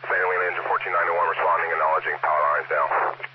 Saline Engine 14901 responding, acknowledging power lines down.